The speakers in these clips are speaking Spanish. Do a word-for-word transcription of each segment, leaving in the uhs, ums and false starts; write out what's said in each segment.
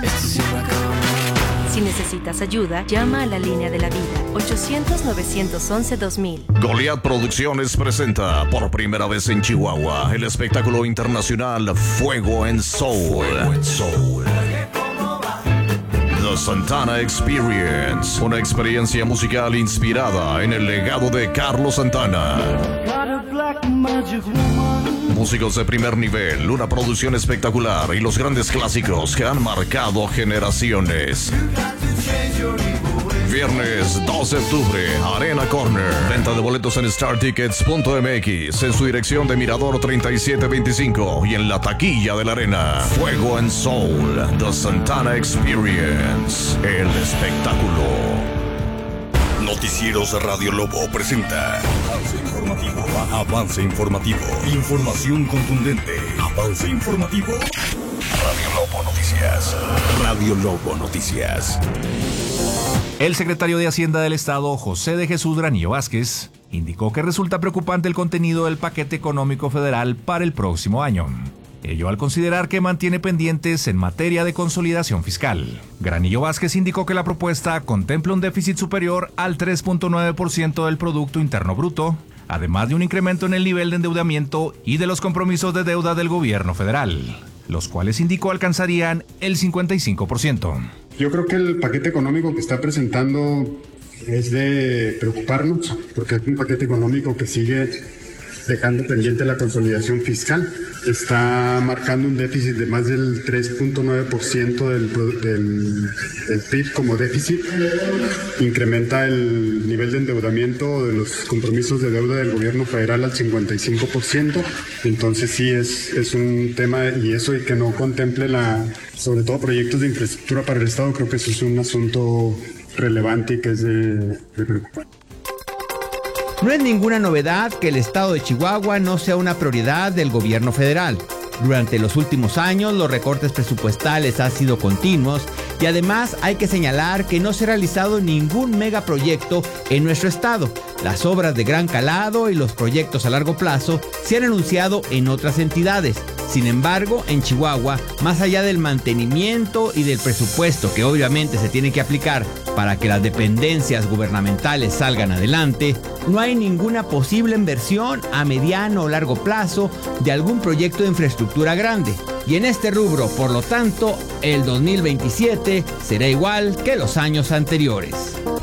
Si necesitas ayuda, llama a la línea de la vida, ochocientos, novecientos once, dos mil. Goliath Producciones presenta por primera vez en Chihuahua el espectáculo internacional Fuego en Soul. Fuego en Soul. The Santana Experience, una experiencia musical inspirada en el legado de Carlos Santana. Músicos de primer nivel, una producción espectacular y los grandes clásicos que han marcado generaciones. Viernes dos de octubre, Arena Corner. Venta de boletos en star tickets punto m x, en su dirección de Mirador treinta y siete veinticinco y en la taquilla de la Arena. Fuego en Soul, The Santana Experience, el espectáculo. Noticieros Radio Lobo presenta Avance Informativo. Avance Informativo. Información contundente. Avance Informativo. Radio Lobo Noticias. Radio Lobo Noticias. El secretario de Hacienda del Estado, José de Jesús Granillo Vázquez, indicó que resulta preocupante el contenido del paquete económico federal para el próximo año. Ello al considerar que mantiene pendientes en materia de consolidación fiscal. Granillo Vázquez indicó que la propuesta contempla un déficit superior al tres punto nueve por ciento del Producto Interno Bruto, además de un incremento en el nivel de endeudamiento y de los compromisos de deuda del gobierno federal, los cuales indicó alcanzarían el cincuenta y cinco por ciento. Yo creo que el paquete económico que está presentando es de preocuparnos, porque es un paquete económico que sigue dejando pendiente la consolidación fiscal. Está marcando un déficit de más del tres punto nueve por ciento del, del, del P I B como déficit. Incrementa el nivel de endeudamiento de los compromisos de deuda del gobierno federal al cincuenta y cinco por ciento. Entonces sí es, es un tema, y eso y que no contemple la, sobre todo proyectos de infraestructura para el Estado, creo que eso es un asunto relevante y que es de, de preocupar. No es ninguna novedad que el estado de Chihuahua no sea una prioridad del gobierno federal. Durante los últimos años, los recortes presupuestales han sido continuos y además hay que señalar que no se ha realizado ningún megaproyecto en nuestro estado. Las obras de gran calado y los proyectos a largo plazo se han anunciado en otras entidades. Sin embargo, en Chihuahua, más allá del mantenimiento y del presupuesto que obviamente se tiene que aplicar para que las dependencias gubernamentales salgan adelante, no hay ninguna posible inversión a mediano o largo plazo de algún proyecto de infraestructura grande. Y en este rubro, por lo tanto, el dos mil veintisiete será igual que los años anteriores.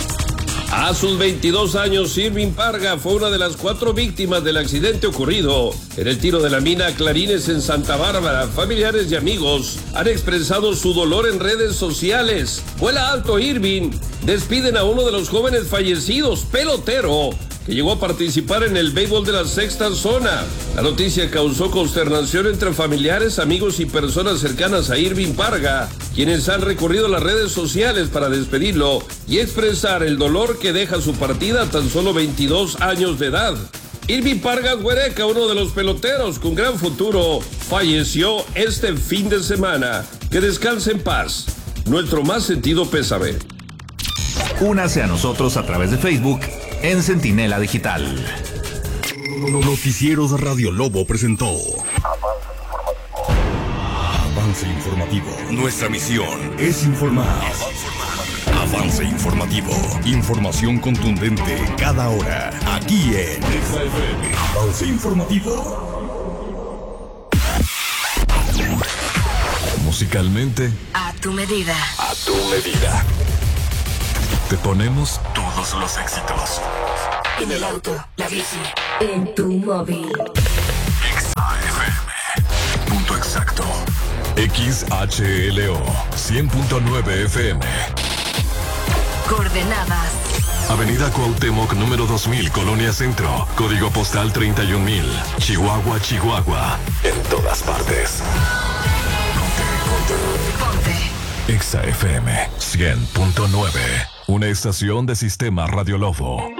A sus veintidós años, Irving Parga fue una de las cuatro víctimas del accidente ocurrido en el tiro de la mina Clarines en Santa Bárbara. Familiares y amigos han expresado su dolor en redes sociales. Vuela alto, Irving. Despiden a uno de los jóvenes fallecidos, pelotero, que llegó a participar en el béisbol de la sexta zona. La noticia causó consternación entre familiares, amigos y personas cercanas a Irving Parga, quienes han recorrido las redes sociales para despedirlo y expresar el dolor que deja su partida a tan solo veintidós años de edad. Irving Parga Huereca, uno de los peloteros con gran futuro, falleció este fin de semana. Que descanse en paz. Nuestro más sentido pésame. Únase a nosotros a través de Facebook en Centinela Digital. Noticieros Radio Lobo presentó Avance Informativo. Nuestra misión es informar. Avance Informativo. Información contundente cada hora. Aquí en Avance Informativo. Musicalmente, A tu medida. a tu medida. Te ponemos todos los éxitos. En el auto, la bici, en tu móvil. X A F M. Punto exacto. X H L O cien punto nueve F M. Coordenadas. Avenida Cuauhtémoc número dos mil, Colonia Centro. Código postal treinta y un mil. Chihuahua, Chihuahua. En todas partes. Ponte. X A F M cien punto nueve. Una estación de Sistema Radio Lobo.